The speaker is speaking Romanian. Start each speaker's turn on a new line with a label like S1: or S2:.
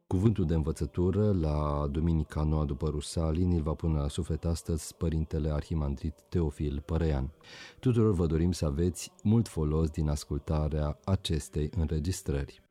S1: Cuvântul de învățătură la Duminica Noua după Rusalii îl va pune la suflet astăzi Părintele Arhimandrit Teofil Părăian. Tuturor vă dorim să aveți mult folos din ascultarea acestei înregistrări.